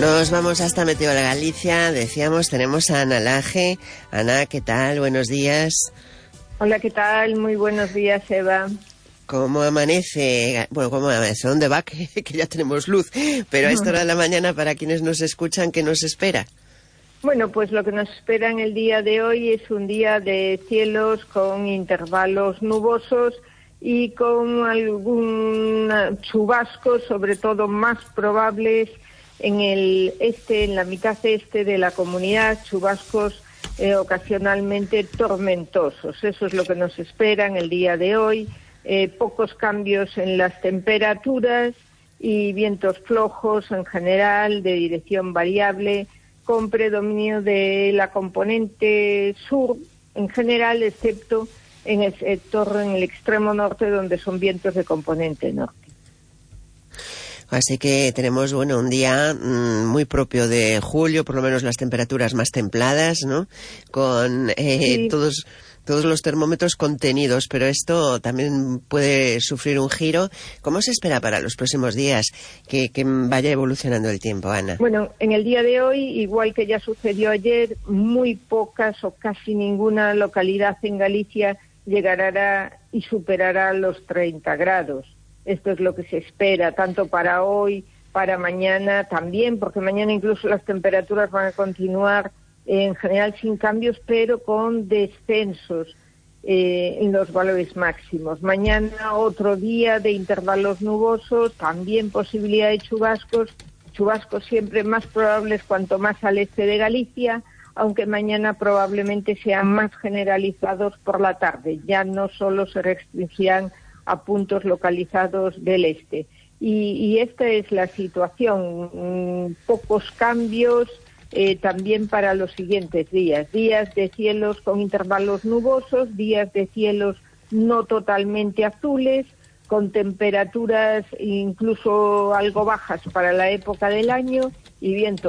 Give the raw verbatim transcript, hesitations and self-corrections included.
Nos vamos hasta Meteor Galicia. Decíamos, tenemos a Ana Laje. Ana, ¿qué tal? Buenos días. Hola, ¿qué tal? Muy buenos días, Eva. ¿Cómo amanece? Bueno, ¿cómo amanece? ¿Dónde va? Que, que ya tenemos luz. Pero a esta hora de la mañana, para quienes nos escuchan, ¿qué nos espera? Bueno, pues lo que nos espera en el día de hoy es un día de cielos con intervalos nubosos y con algún chubasco, sobre todo más probables en el este, en la mitad este de la comunidad, chubascos eh, ocasionalmente tormentosos. Eso es lo que nos espera en el día de hoy. Eh, pocos cambios en las temperaturas y vientos flojos en general, de dirección variable, con predominio de la componente sur en general, excepto en el sector, en el extremo norte, donde son vientos de componente norte. Así que tenemos, bueno, un día mmm, muy propio de julio, por lo menos las temperaturas más templadas, ¿no? Con eh, sí. todos... todos los termómetros contenidos, pero esto también puede sufrir un giro. ¿Cómo se espera para los próximos días que, que vaya evolucionando el tiempo, Ana? Bueno, en el día de hoy, igual que ya sucedió ayer, muy pocas o casi ninguna localidad en Galicia llegará y superará los treinta grados. Esto es lo que se espera, tanto para hoy, para mañana también, porque mañana incluso las temperaturas van a continuar en general sin cambios, pero con descensos eh, en los valores máximos. Mañana otro día de intervalos nubosos, también posibilidad de chubascos, chubascos siempre más probables cuanto más al este de Galicia, aunque mañana probablemente sean más generalizados por la tarde, ya no solo se restringirán a puntos localizados del este. Y, y esta es la situación, mm, pocos cambios. Eh, también para los siguientes días, días de cielos con intervalos nubosos, días de cielos no totalmente azules, con temperaturas incluso algo bajas para la época del año y vientos